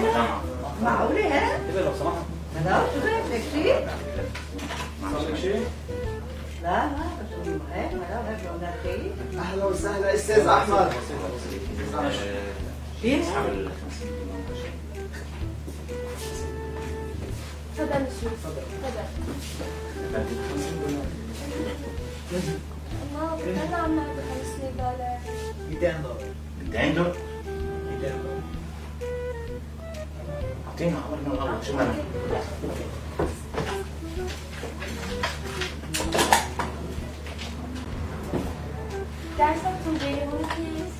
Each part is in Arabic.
معقولة ها؟ لو سمحت. لا شو بدك شيء؟ معك شيء؟ لا بس هيك هلا بدنا شيء. اهلا وسهلا استاذ احمد. كيف؟ تفضل شيخ تفضل. ما انا عم ناخذ $500. $200. اعطينا عمر من الاول شو مالك؟ تعرف تنزلي هون بليز؟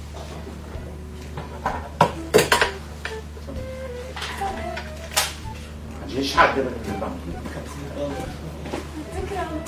ليش حد بدك البنك؟ تكرم.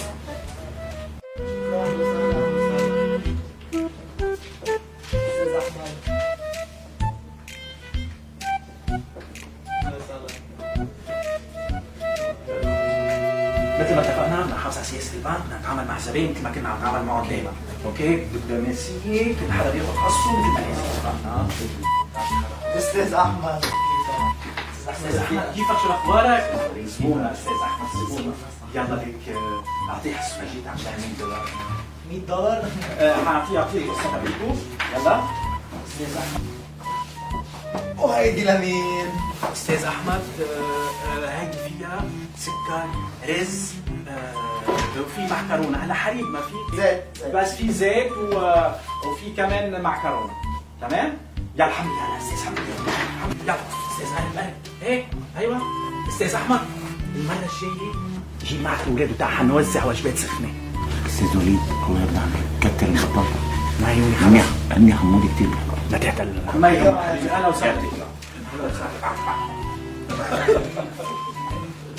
مثل ما اتفقنا بدنا نحافظ على سياسه البنك، بدنا نتعامل مع زباين مثل ما كنا عم نتعامل معهم دائما، اوكي؟ بالدبلوماسيه كل حدا بياخذ حصته مثل ما لازم. استاذ احمد. استاذ احمد كيفك شو اخبارك؟ زبون استاذ احمد زبون. يلا ليك اعطيه حصه مجيد عن $100. $100. حاعطيه قصه تبعته. يلا استاذ احمد. وهيدي لمين؟ استاذ احمد هيدي فيها سكر رز وفي معكرونه. هلا حليب ما في زيت. بس في زيت وفي كمان معكرونه. تمام؟ يلا الحمد لله استاذ الحمد لله. يلا استاذ قرب هيك ايوه استاذ احمد المره الجايه جيب معك الاولاد وتعال حنوزع وجبات سخنه. استاذ وليد هو يا ابن عمي كتر البطاطا. ما هي عمي حمودي كتير. لا تحتل ما يهمك انا وسعدك.